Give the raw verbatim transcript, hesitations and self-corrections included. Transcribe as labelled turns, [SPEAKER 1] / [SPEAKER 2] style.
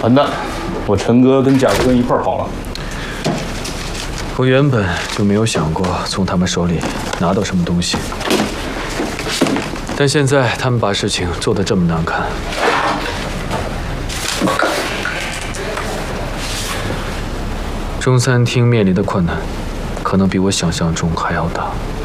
[SPEAKER 1] 完蛋，我陈哥跟贾坤一块儿跑了。
[SPEAKER 2] 我原本就没有想过从他们手里拿到什么东西，但现在他们把事情做得这么难看，中餐厅面临的困难，可能比我想象中还要大。